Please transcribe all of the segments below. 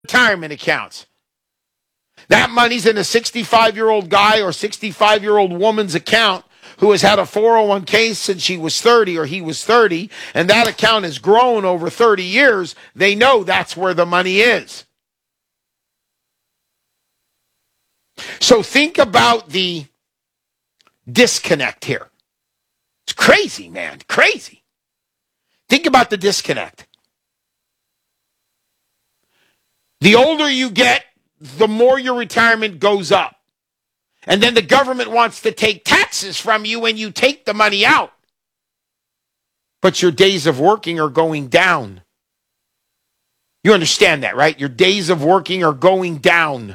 retirement accounts. That money's in a 65-year-old guy or 65-year-old woman's account who has had a 401k since she was 30 or he was 30, and that account has grown over 30 years. They know that's where the money is. So think about the disconnect here. It's crazy, man. Crazy. Think about the disconnect. The older you get, the more your retirement goes up. And then the government wants to take taxes from you when you take the money out. But your days of working are going down. You understand that, right? Your days of working are going down.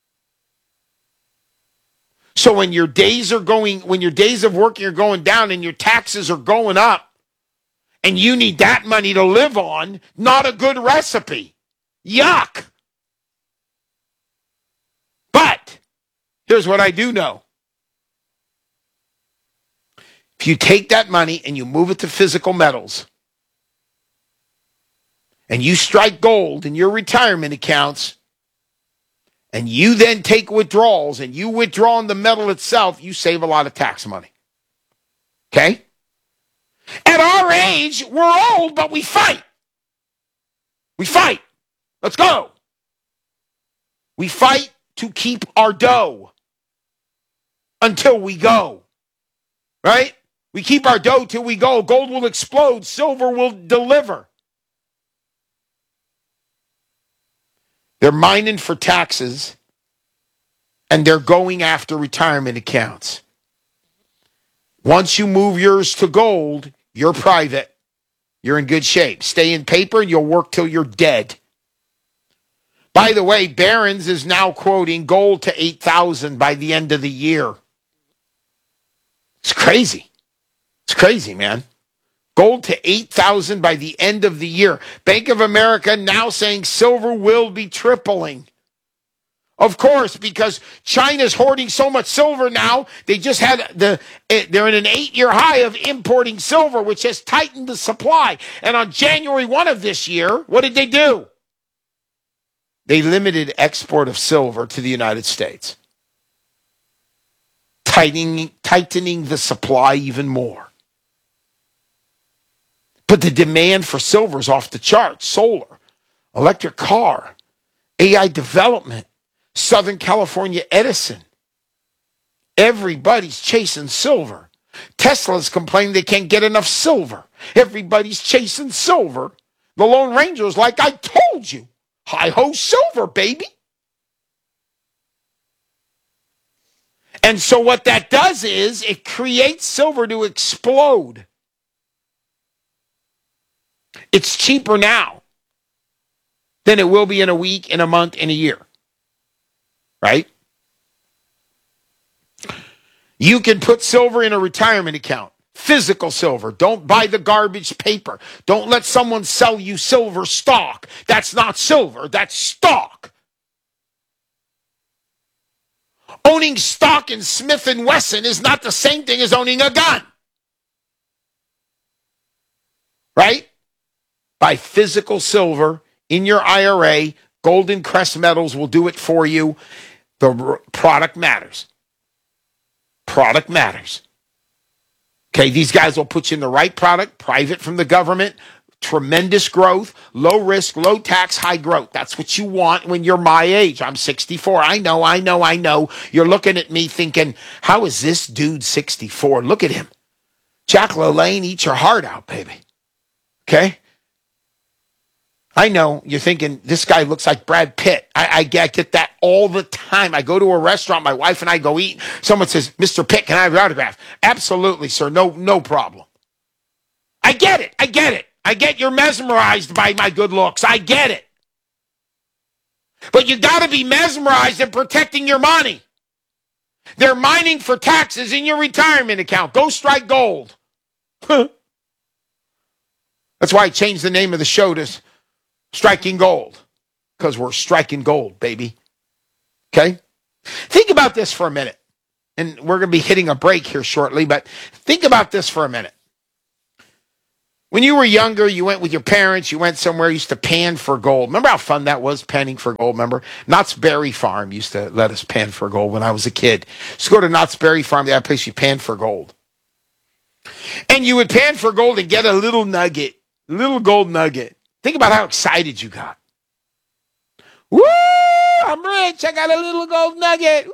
So when your days of working are going down and your taxes are going up, and you need that money to live on, not a good recipe. Yuck. But here's what I do know. If you take that money and you move it to physical metals, and you strike gold in your retirement accounts, and you then take withdrawals and you withdraw in the metal itself, you save a lot of tax money. Okay? At our age, we're old, but we fight. We fight. Let's go. We fight to keep our dough until we go. Right? We keep our dough till we go. Gold will explode. Silver will deliver. They're mining for taxes, and they're going after retirement accounts. Once you move yours to gold, you're private. You're in good shape. Stay in paper, and you'll work till you're dead. By the way, Barron's is now quoting gold to 8,000 by the end of the year. It's crazy. It's crazy, man. Gold to 8,000 by the end of the year. Bank of America now saying silver will be tripling. Of course, because China's hoarding so much silver now, they just had they're in an 8-year high of importing silver, which has tightened the supply. And on January 1 of this year, what did they do? They limited export of silver to the United States, tightening the supply even more. But the demand for silver is off the charts. Solar, electric car, AI development, Southern California Edison. Everybody's chasing silver. Tesla's complaining they can't get enough silver. Everybody's chasing silver. The Lone Ranger's like, I told you. Hi-ho silver, baby. And so what that does is it creates silver to explode. It's cheaper now than it will be in a week, in a month, in a year. Right? You can put silver in a retirement account. Physical silver. Don't buy the garbage paper. Don't let someone sell you silver stock. That's not silver. That's stock. Owning stock in Smith & Wesson is not the same thing as owning a gun. Right? Buy physical silver in your IRA. Golden Crest Metals will do it for you. The product matters. Product matters. Okay, these guys will put you in the right product, private from the government, tremendous growth, low risk, low tax, high growth. That's what you want when you're my age. I'm 64. I know. You're looking at me thinking, how is this dude 64? Look at him. Jack LaLanne, eat your heart out, baby. Okay? I know you're thinking, this guy looks like Brad Pitt. I get that all the time. I go to a restaurant, my wife and I go eat. Someone says, Mr. Pitt, can I have your autograph? Absolutely, sir. No problem. I get it. I get you're mesmerized by my good looks. I get it. But you got to be mesmerized in protecting your money. They're mining for taxes in your retirement account. Go strike gold. That's why I changed the name of the show to Striking Gold, because we're striking gold, baby. Okay? Think about this for a minute. And we're going to be hitting a break here shortly, but think about this for a minute. When you were younger, you went with your parents, you went somewhere, used to pan for gold. Remember how fun that was, panning for gold? Remember? Knott's Berry Farm used to let us pan for gold when I was a kid. Just go to Knott's Berry Farm, that place you pan for gold. And you would pan for gold and get a little nugget, little gold nugget. Think about how excited you got. Woo! I'm rich. I got a little gold nugget. Woo!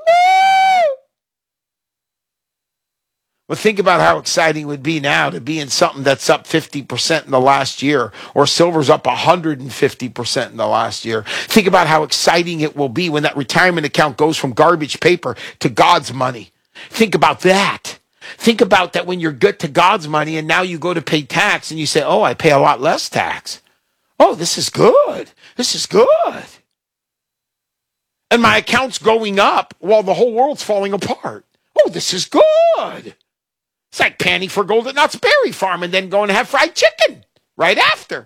Well, think about how exciting it would be now to be in something that's up 50% in the last year, or silver's up 150% in the last year. Think about how exciting it will be when that retirement account goes from garbage paper to God's money. Think about that. Think about that when you're good to God's money and now you go to pay tax and you say, oh, I pay a lot less tax. Oh, this is good. This is good. And my account's going up while the whole world's falling apart. Oh, this is good. It's like panning for gold at Knott's Berry Farm and then going to have fried chicken right after.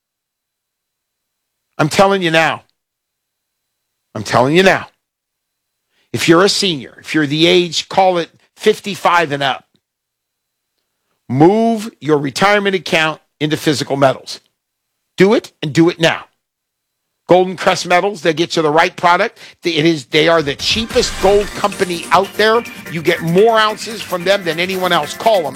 I'm telling you now. If you're a senior, if you're the age, call it 55 and up, move your retirement account into physical metals. Do it and do it now. Golden Crest Metals, they get you the right product. They are the cheapest gold company out there. You get more ounces from them than anyone else. Call them,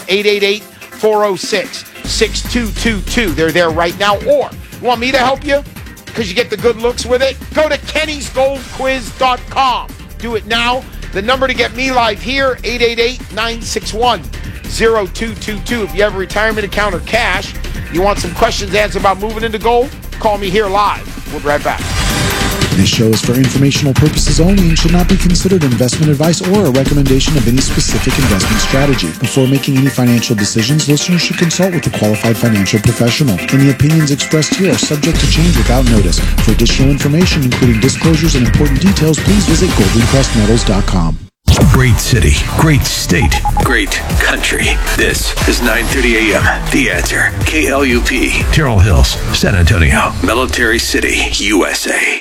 888-406-6222. They're there right now. Or, you want me to help you? Because you get the good looks with it? Go to kennysgoldquiz.com. Do it now. The number to get me live here, 888-961-0222. If you have a retirement account or cash, you want some questions answered about moving into gold, call me here live. We'll be right back. This show is for informational purposes only and should not be considered investment advice or a recommendation of any specific investment strategy. Before making any financial decisions, listeners should consult with a qualified financial professional. Any opinions expressed here are subject to change without notice. For additional information, including disclosures and important details, please visit goldencrestmetals.com. Great city, great state, great country. This is 9:30 a.m. The Answer. KLUP, Terrell Hills, San Antonio, Military City, USA.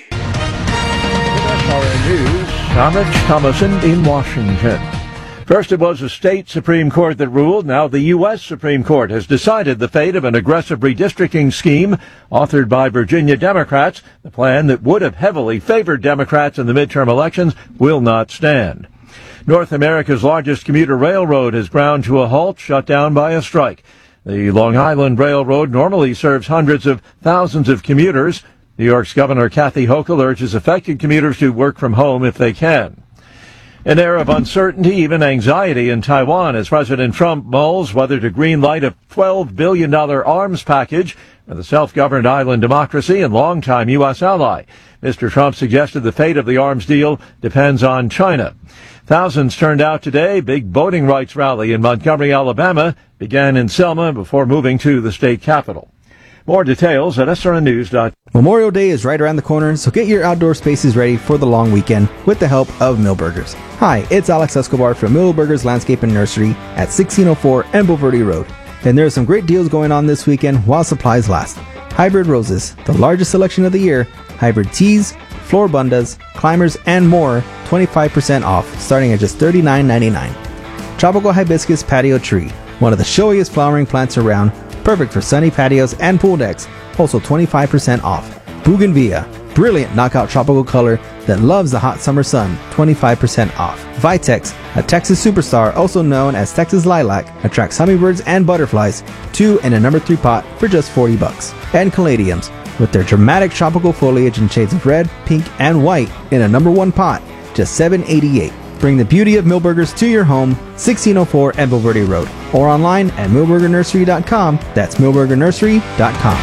SRN News, I'm Rich Thomason in Washington. First, it was a state Supreme Court that ruled. Now the U.S. Supreme Court has decided the fate of an aggressive redistricting scheme authored by Virginia Democrats. The plan that would have heavily favored Democrats in the midterm elections will not stand. North America's largest commuter railroad has ground to a halt, shut down by a strike. The Long Island Railroad normally serves hundreds of thousands of commuters. New York's Governor Kathy Hochul urges affected commuters to work from home if they can. An air of uncertainty, even anxiety in Taiwan as President Trump mulls whether to greenlight a $12 billion arms package for the self-governed island democracy and longtime U.S. ally. Mr. Trump suggested the fate of the arms deal depends on China. Thousands turned out today. Big voting rights rally in Montgomery, Alabama began in Selma before moving to the state capitol. More details at srnnews.com. Memorial Day is right around the corner, so get your outdoor spaces ready for the long weekend with the help of Millburgers. Hi, it's Alex Escobar from Millburgers Landscape and Nursery at 1604 Embo Verde Road. And there are some great deals going on this weekend while supplies last. Hybrid roses, the largest selection of the year, hybrid teas, floor bundas, climbers, and more, 25% off, starting at just $39.99. Tropical hibiscus patio tree, one of the showiest flowering plants around, perfect for sunny patios and pool decks, also 25% off. Bougainvillea, brilliant knockout tropical color that loves the hot summer sun, 25% off. Vitex, a Texas superstar also known as Texas lilac, attracts hummingbirds and butterflies, 2 in a number 3 pot for just $40. And caladiums, with their dramatic tropical foliage in shades of red, pink, and white in a number 1 pot, just $7.88. Bring the beauty of Millburgers to your home, 1604 Embo Verde Road, or online at millburgernursery.com. That's millburgernursery.com.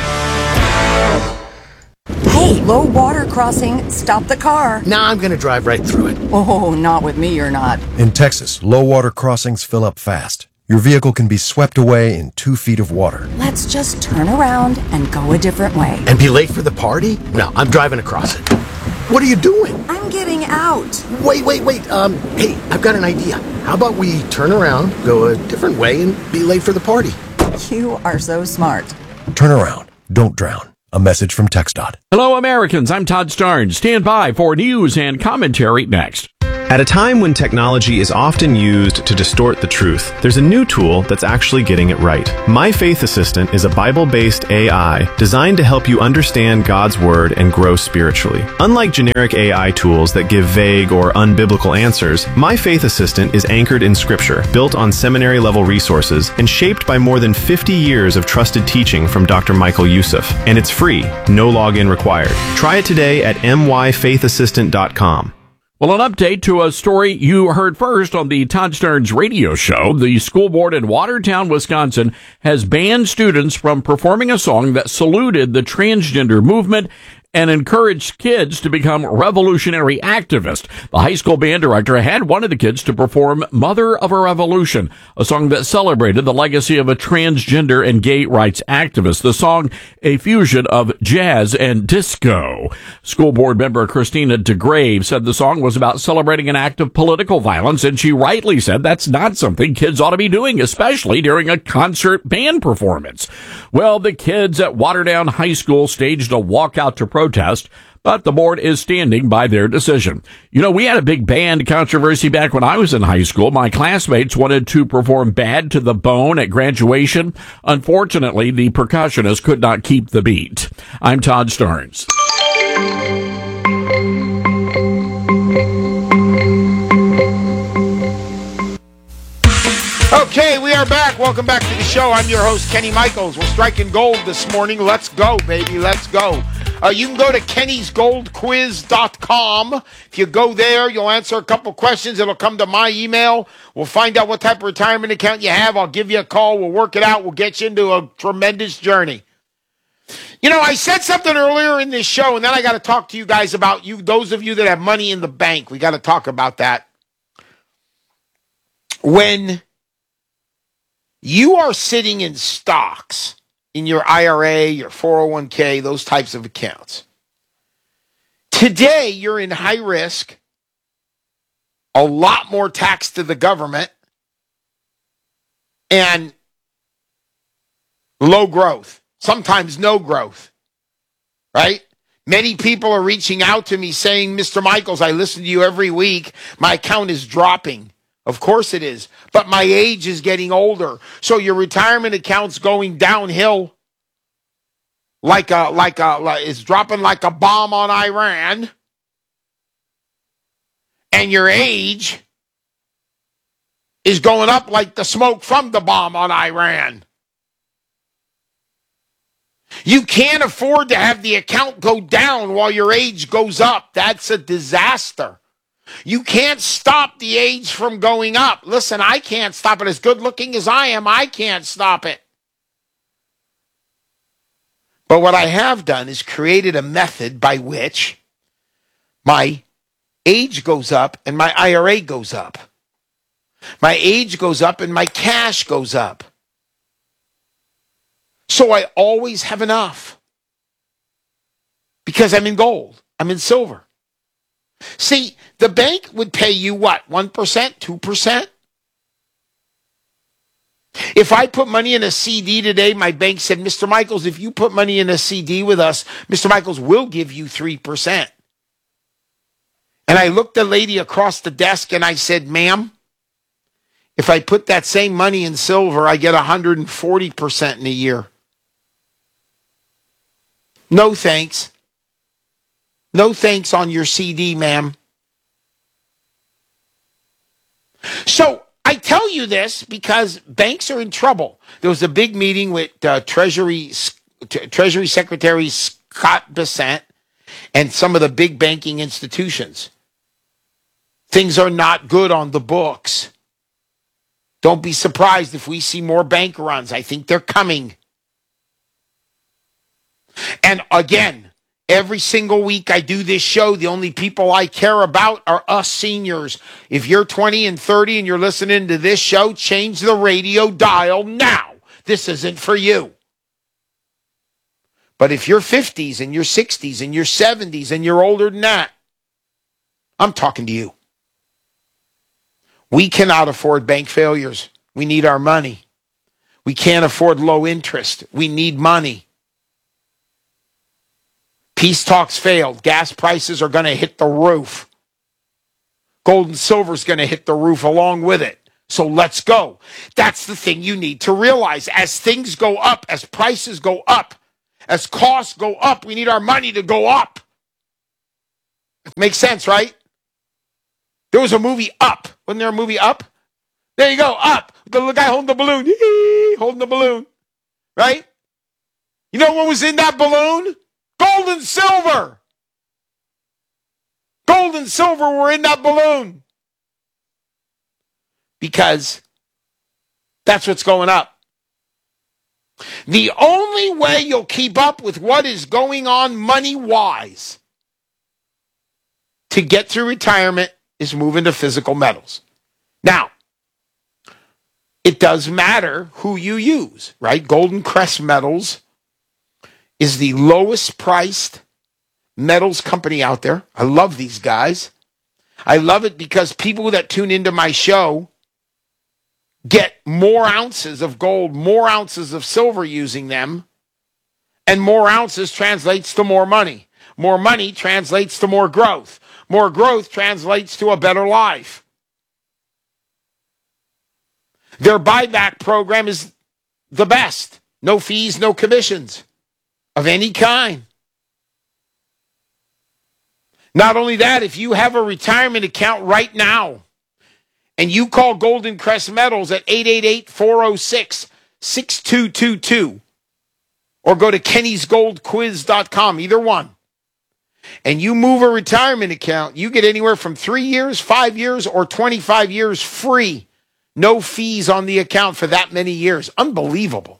Hey, low water crossing. Stop the car. Nah, I'm gonna drive right through it. Oh, not with me, you're not. In Texas, low water crossings fill up fast. Your vehicle can be swept away in 2 feet of water. Let's just turn around and go a different way. And be late for the party? No, I'm driving across it. What are you doing? I'm getting out. Wait. Hey, I've got an idea. How about we turn around, go a different way, and be late for the party? You are so smart. Turn around. Don't drown. A message from TxDOT. Hello, Americans. I'm Todd Starnes. Stand by for news and commentary next. At a time when technology is often used to distort the truth, there's a new tool that's actually getting it right. My Faith Assistant is a Bible-based AI designed to help you understand God's Word and grow spiritually. Unlike generic AI tools that give vague or unbiblical answers, My Faith Assistant is anchored in Scripture, built on seminary-level resources, and shaped by more than 50 years of trusted teaching from Dr. Michael Youssef. And it's free, no login required. Try it today at myfaithassistant.com. Well, an update to a story you heard first on the Todd Stearns radio show. The school board in Watertown, Wisconsin, has banned students from performing a song that saluted the transgender movement and encouraged kids to become revolutionary activists. The high school band director had one of the kids to perform Mother of a Revolution, a song that celebrated the legacy of a transgender and gay rights activist. The song, a fusion of jazz and disco. School board member Christina DeGrave said the song was about celebrating an act of political violence, and she rightly said that's not something kids ought to be doing, especially during a concert band performance. Well, the kids at Watertown High School staged a walkout to protest, but the board is standing by their decision. You know, we had a big band controversy back when I was in high school. My classmates wanted to perform Bad to the Bone at graduation. Unfortunately, the percussionist could not keep the beat. I'm Todd Stearns. Okay, we are back. Welcome back to the show. I'm your host, Kenny Michaels. We're striking gold this morning. Let's go, baby. Let's go. You can go to kennysgoldquiz.com. If you go there, you'll answer a couple questions. It'll come to my email. We'll find out what type of retirement account you have. I'll give you a call. We'll work it out. We'll get you into a tremendous journey. You know, I said something earlier in this show, and then I got to talk to you guys about those of you that have money in the bank. We got to talk about that. When you are sitting in stocks, in your IRA, your 401k, those types of accounts. Today, you're in high risk, a lot more tax to the government, and low growth, sometimes no growth, right? Many people are reaching out to me saying, Mr. Michaels, I listen to you every week. My account is dropping. Of course it is. But my age is getting older. So your retirement account's going downhill it's dropping like a bomb on Iran. And your age is going up like the smoke from the bomb on Iran. You can't afford to have the account go down while your age goes up. That's a disaster. You can't stop the age from going up. Listen, I can't stop it. As good looking as I am, I can't stop it. But what I have done is created a method by which my age goes up and my IRA goes up. My age goes up and my cash goes up. So I always have enough. Because I'm in gold. I'm in silver. See, the bank would pay you what? 1%, 2%? If I put money in a CD today, my bank said, Mr. Michaels, if you put money in a CD with us, Mr. Michaels will give you 3%. And I looked the lady across the desk and I said, ma'am, if I put that same money in silver, I get 140% in a year. No thanks. No thanks on your CD, ma'am. So I tell you this because banks are in trouble. There was a big meeting with Treasury Secretary Scott Bessent and some of the big banking institutions. Things are not good on the books. Don't be surprised if we see more bank runs. I think they're coming. And again, every single week I do this show, the only people I care about are us seniors. If you're 20 and 30 and you're listening to this show, change the radio dial now. This isn't for you. But if you're 50s and you're 60s and you're 70s and you're older than that, I'm talking to you. We cannot afford bank failures. We need our money. We can't afford low interest. We need money. Peace talks failed. Gas prices are going to hit the roof. Gold and silver is going to hit the roof along with it. So let's go. That's the thing you need to realize. As things go up, as prices go up, as costs go up, we need our money to go up. Makes sense, right? There was a movie Up. Wasn't there a movie Up? There you go, Up. The guy holding the balloon. Holding the balloon. Right? You know what was in that balloon? Gold and silver. Gold and silver were in that balloon. Because that's what's going up. The only way you'll keep up with what is going on money-wise to get through retirement is move into physical metals. Now, it does matter who you use, right? Golden Crest Metals is the lowest priced metals company out there. I love these guys. I love it because people that tune into my show get more ounces of gold, more ounces of silver using them, and more ounces translates to more money. More money translates to more growth. More growth translates to a better life. Their buyback program is the best. No fees, no commissions of any kind. Not only that, if you have a retirement account right now and you call Golden Crest Metals at 888-406-6222 or go to kennysgoldquiz.com, either one, and you move a retirement account, you get anywhere from 3 years, 5 years, or 25 years free. No fees on the account for that many years. Unbelievable.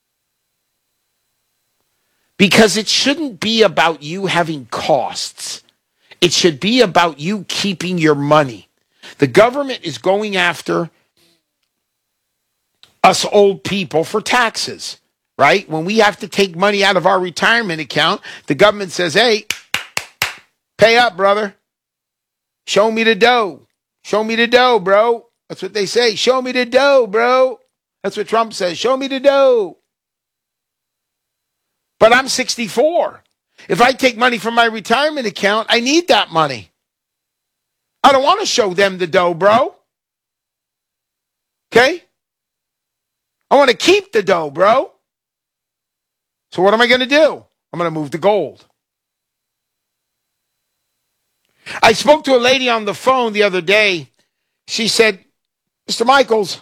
Because it shouldn't be about you having costs. It should be about you keeping your money. The government is going after us old people for taxes, right? When we have to take money out of our retirement account, the government says, hey, pay up, brother. Show me the dough. Show me the dough, bro. That's what they say. Show me the dough, bro. That's what Trump says. Show me the dough. But I'm 64. If I take money from my retirement account, I need that money. I don't want to show them the dough, bro. Okay? I want to keep the dough, bro. So what am I going to do? I'm going to move to gold. I spoke to a lady on the phone the other day. She said, Mr. Michaels,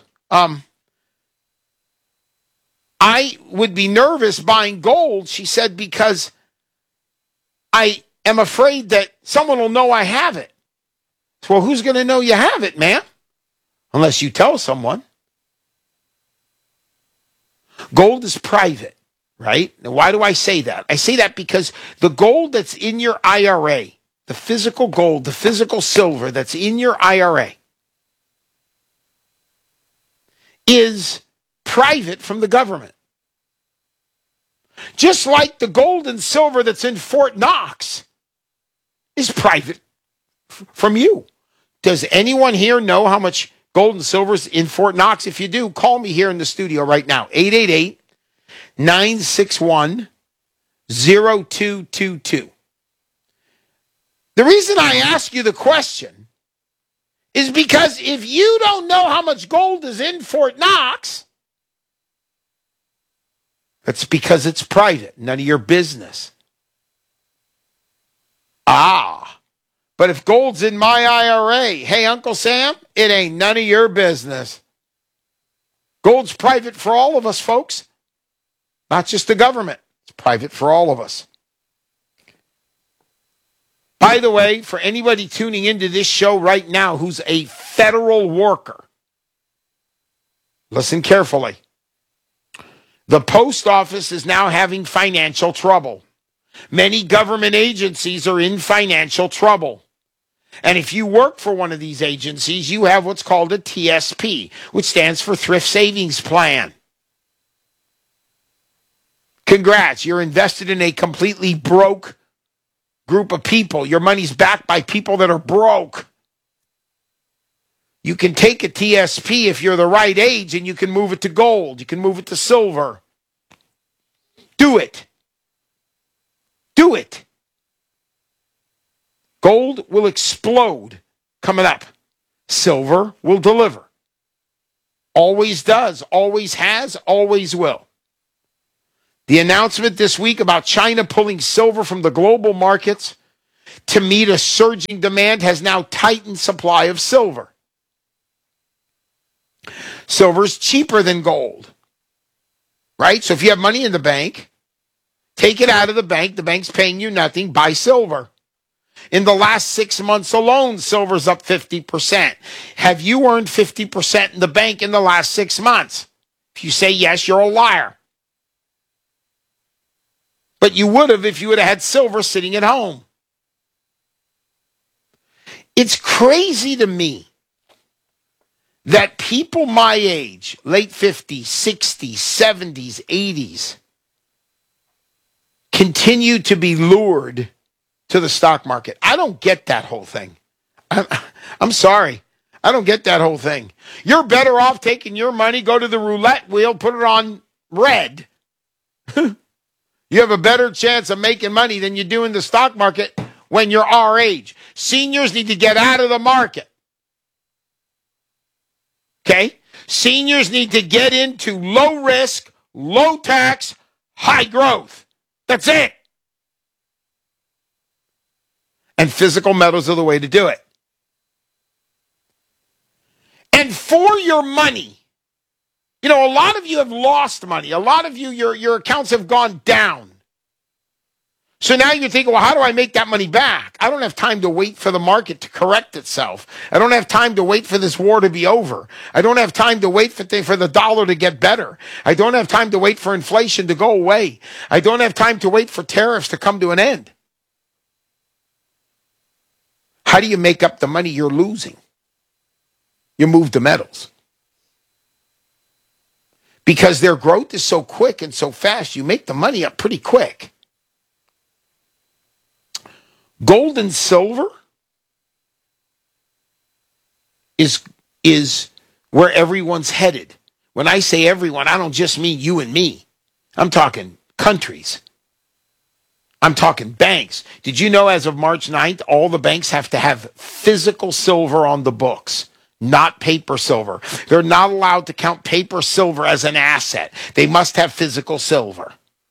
I would be nervous buying gold, she said, because I am afraid that someone will know I have it. Well, who's going to know you have it, man? Unless you tell someone. Gold is private, right? Now, why do I say that? I say that because the gold that's in your IRA, the physical gold, the physical silver that's in your IRA, is private from the government. Just like the gold and silver that's in Fort Knox is private from you. Does anyone here know how much gold and silver is in Fort Knox? If you do, call me here in the studio right now. 888-961-0222. The reason I ask you the question is because if you don't know how much gold is in Fort Knox, that's because it's private, none of your business. But if gold's in my IRA, hey, Uncle Sam, it ain't none of your business. Gold's private for all of us, folks. Not just the government. It's private for all of us. By the way, for anybody tuning into this show right now who's a federal worker, listen carefully. The post office is now having financial trouble. Many government agencies are in financial trouble. And if you work for one of these agencies, you have what's called a TSP, which stands for Thrift Savings Plan. Congrats, you're invested in a completely broke group of people. Your money's backed by people that are broke. You can take a TSP if you're the right age, and you can move it to gold. You can move it to silver. Do it. Do it. Gold will explode coming up. silver will deliver. Always does, always has, always will. The announcement this week about China pulling silver from the global markets to meet a surging demand has now tightened supply of silver. Silver's cheaper than gold, right? So if you have money in the bank, take it out of the bank's paying you nothing, buy silver. In the last 6 months alone, silver's up 50%. Have you earned 50% in the bank in the last 6 months? If you say yes, you're a liar. But you would have if you would have had silver sitting at home. It's crazy to me that people my age, late 50s, 60s, 70s, 80s, continue to be lured to the stock market. I don't get that whole thing. I'm sorry. I don't get that whole thing. You're better off taking your money, go to the roulette wheel, put it on red. You have a better chance of making money than you do in the stock market when you're our age. Seniors need to get out of the market. Okay? Seniors need to get into low risk, low tax, high growth. That's it. And physical metals are the way to do it. And for your money, you know, a lot of you have lost money. A lot of you, your accounts have gone down. So now you're thinking, well, how do I make that money back? I don't have time to wait for the market to correct itself. I don't have time to wait for this war to be over. I don't have time to wait for the dollar to get better. I don't have time to wait for inflation to go away. I don't have time to wait for tariffs to come to an end. How do you make up the money you're losing? You move to metals. Because their growth is so quick and so fast, you make the money up pretty quick. Gold and silver is where everyone's headed. When I say everyone, I don't just mean you and me. I'm talking countries. I'm talking banks. Did you know as of March 9th, all the banks have to have physical silver on the books, not paper silver. They're not allowed to count paper silver as an asset. They must have physical silver.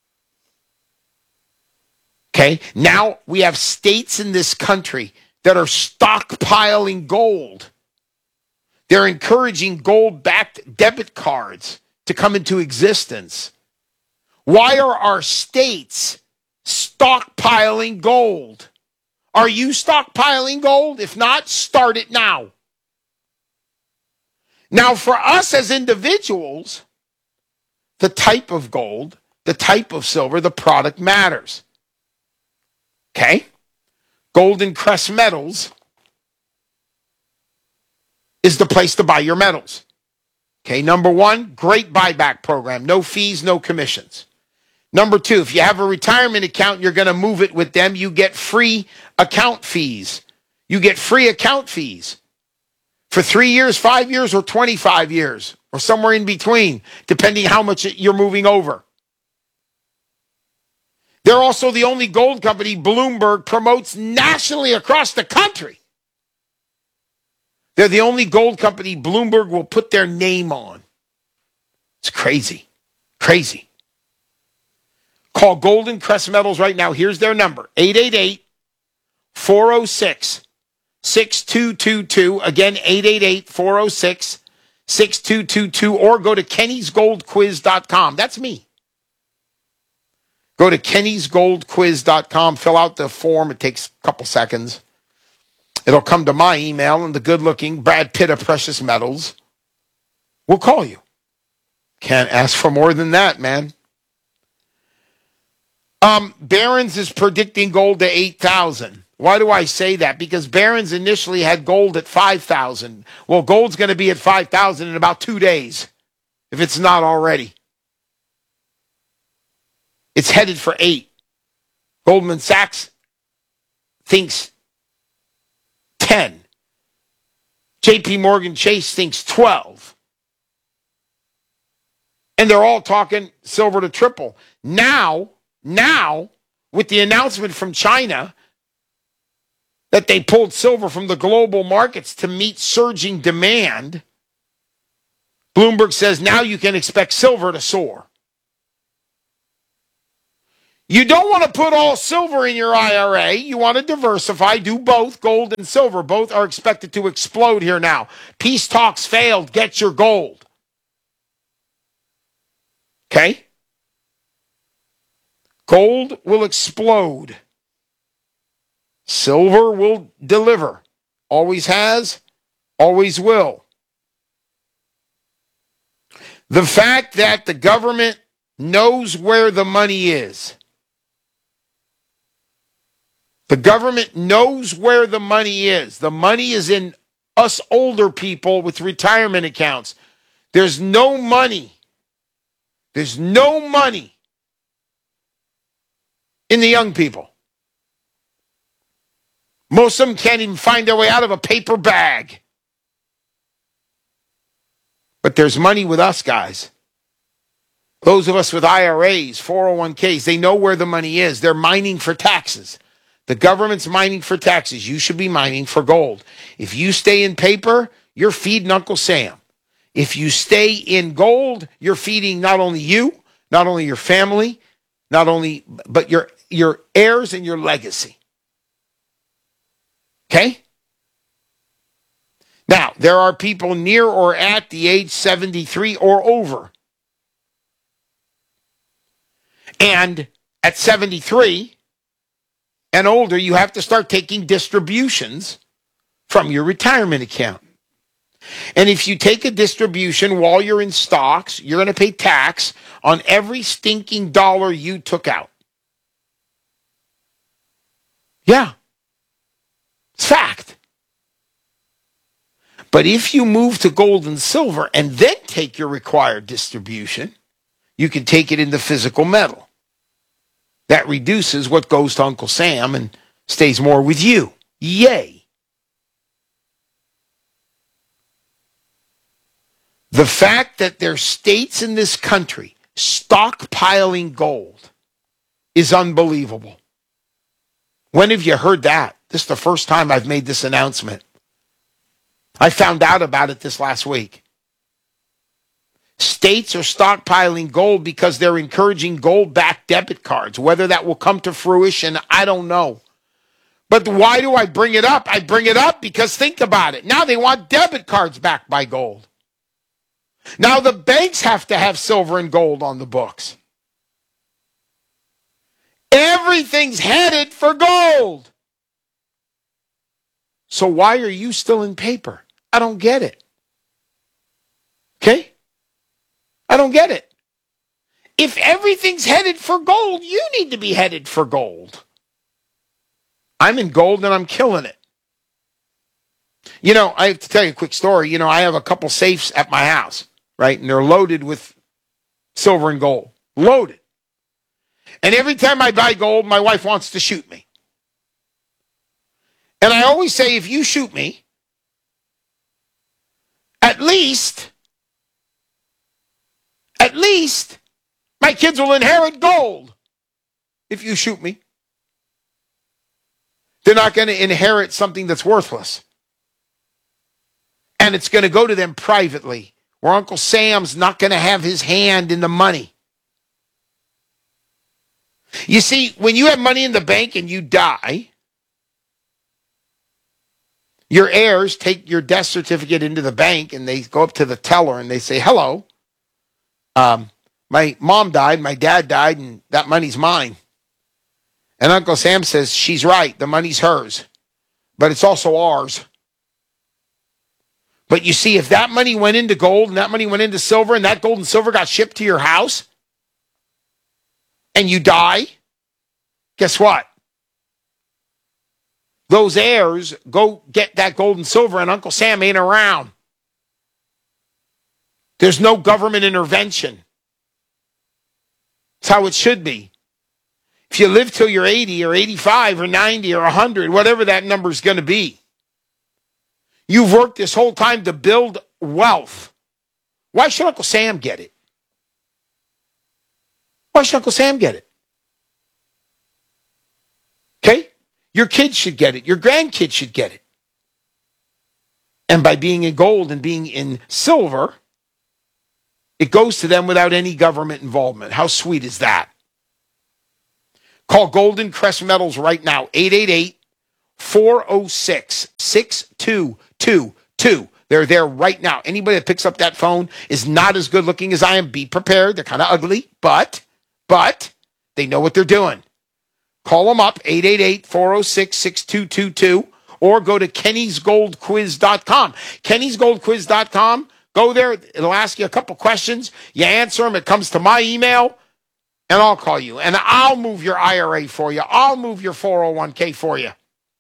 Okay, now we have states in this country that are stockpiling gold. They're encouraging gold-backed debit cards to come into existence. Why are our states stockpiling gold? Are you stockpiling gold? If not, start it now. Now, for us as individuals, the type of gold, the type of silver, the product matters. Okay? Golden Crest Metals is the place to buy your metals. Okay, number one, great buyback program. No fees, no commissions. Number two, if you have a retirement account, you're going to move it with them, you get free account fees. You get free account fees for 3 years, 5 years, or 25 years, or somewhere in between, depending how much you're moving over. They're also the only gold company Bloomberg promotes nationally across the country. They're the only gold company Bloomberg will put their name on. It's crazy. Crazy. Call Golden Crest Metals right now. Here's their number, 888-406-6222. Again, 888-406-6222. Or go to kennysgoldquiz.com. That's me. Go to kennysgoldquiz.com, fill out the form. It takes a couple seconds. It'll come to my email, and the good-looking Brad Pitt of Precious Metals will call you. Can't ask for more than that, man. Barron's is predicting gold to 8,000. Why do I say that? Because Barron's initially had gold at 5,000. Well, gold's going to be at 5,000 in about 2 days, if it's not already. It's headed for 8. Goldman Sachs thinks 10. JP Morgan Chase thinks 12. And they're all talking silver to triple. Now, with the announcement from China that they pulled silver from the global markets to meet surging demand, Bloomberg says now you can expect silver to soar. You don't want to put all silver in your IRA. You want to diversify. Do both, gold and silver. Both are expected to explode here now. Peace talks failed. Get your gold. Okay? Gold will explode. Silver will deliver. Always has, always will. The fact that the government knows where the money is. The government knows where the money is. The money is in us older people with retirement accounts. There's no money. There's no money in the young people. Most of them can't even find their way out of a paper bag. But there's money with us, guys. Those of us with IRAs, 401ks, they know where the money is. They're mining for taxes. The government's mining for taxes. You should be mining for gold. If you stay in paper, you're feeding Uncle Sam. If you stay in gold, you're feeding not only you, not only your family, but your heirs and your legacy. Okay? Now, there are people near or at the age 73 or over. And at 73 and older, you have to start taking distributions from your retirement account. And if you take a distribution while you're in stocks, you're going to pay tax on every stinking dollar you took out. Yeah. It's fact. But if you move to gold and silver and then take your required distribution, you can take it into physical metal. That reduces what goes to Uncle Sam and stays more with you. Yay. The fact that there's states in this country stockpiling gold is unbelievable. When have you heard that? This is the first time I've made this announcement. I found out about it this last week. States are stockpiling gold because they're encouraging gold-backed debit cards. Whether that will come to fruition, I don't know. But why do I bring it up? I bring it up because think about it. Now they want debit cards backed by gold. Now the banks have to have silver and gold on the books. Everything's headed for gold. So why are you still in paper? I don't get it. Okay? I don't get it. If everything's headed for gold, you need to be headed for gold. I'm in gold and I'm killing it. You know, I have to tell you a quick story. You know, I have a couple safes at my house, right? And they're loaded with silver and gold. Loaded. And every time I buy gold, my wife wants to shoot me. And I always say, if you shoot me, at least my kids will inherit gold if you shoot me. They're not going to inherit something that's worthless. And it's going to go to them privately, where Uncle Sam's not going to have his hand in the money. You see, when you have money in the bank and you die, your heirs take your death certificate into the bank and they go up to the teller and they say, hello, my mom died, my dad died, and that money's mine. And Uncle Sam says, she's right, the money's hers, but it's also ours. But you see, if that money went into gold and that money went into silver and that gold and silver got shipped to your house and you die, guess what? Those heirs go get that gold and silver and Uncle Sam ain't around. There's no government intervention. It's how it should be. If you live till you're 80 or 85 or 90 or 100, whatever that number's going to be, you've worked this whole time to build wealth. Why should Uncle Sam get it? Why should Uncle Sam get it? Okay? Your kids should get it. Your grandkids should get it. And by being in gold and being in silver, it goes to them without any government involvement. How sweet is that? Call Golden Crest Metals right now, 888-406-6222. They're there right now. Anybody that picks up that phone is not as good looking as I am. Be prepared. They're kind of ugly, but they know what they're doing. Call them up, 888-406-6222, or go to kennysgoldquiz.com. kennysgoldquiz.com. Go there. It'll ask you a couple questions. You answer them. It comes to my email, and I'll call you. And I'll move your IRA for you. I'll move your 401k for you.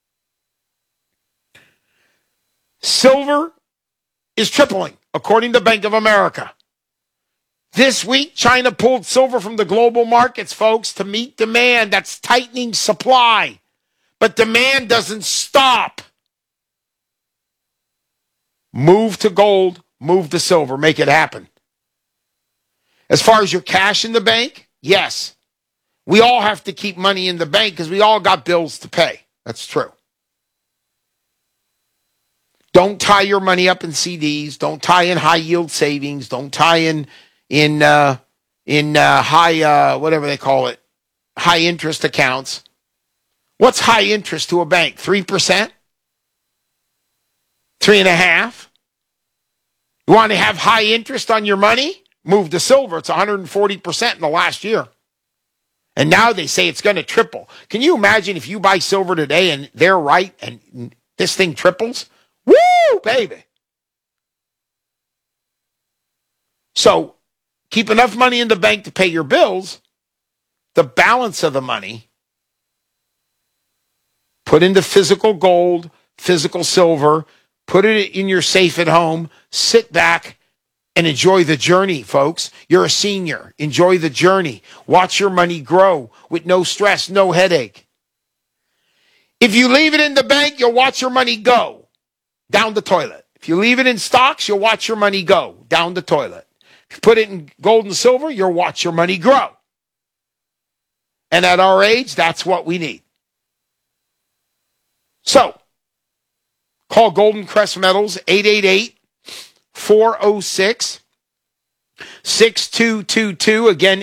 Silver is tripling, according to Bank of America. This week, China pulled silver from the global markets, folks, to meet demand. That's tightening supply. But demand doesn't stop. Move to gold, move to silver, make it happen. As far as your cash in the bank, yes. We all have to keep money in the bank because we all got bills to pay. That's true. Don't tie your money up in CDs. Don't tie in high yield savings. Don't tie in high, whatever they call it, high interest accounts. What's high interest to a bank? 3%? 3.5%? You want to have high interest on your money? Move to silver. It's 140% in the last year. And now they say it's going to triple. Can you imagine if you buy silver today and they're right and this thing triples? Woo, baby. So keep enough money in the bank to pay your bills. The balance of the money, put into physical gold, physical silver, put it in your safe at home, sit back and enjoy the journey, folks. You're a senior. Enjoy the journey. Watch your money grow with no stress, no headache. If you leave it in the bank, you'll watch your money go down the toilet. If you leave it in stocks, you'll watch your money go down the toilet. If you put it in gold and silver, you'll watch your money grow. And at our age, that's what we need. So, call Golden Crest Metals, 888-406-6222. Again,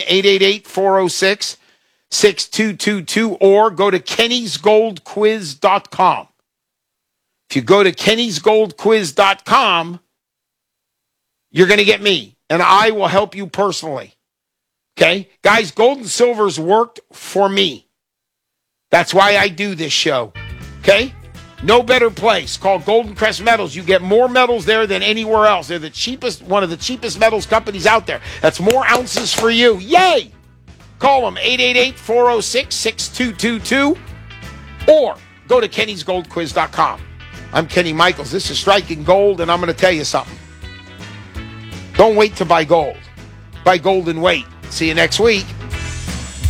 888-406-6222. Or go to kennysgoldquiz.com. If you go to kennysgoldquiz.com, you're going to get me, and I will help you personally. Okay? Guys, gold and silver's worked for me. That's why I do this show. Okay? No better place. Call Golden Crest Metals. You get more metals there than anywhere else. They're the cheapest, one of the cheapest metals companies out there. That's more ounces for you. Yay! Call them, 888-406-6222, or go to kennysgoldquiz.com. I'm Kenny Michaels. This is Striking Gold, and I'm going to tell you something. Don't wait to buy gold. Buy gold and wait. See you next week.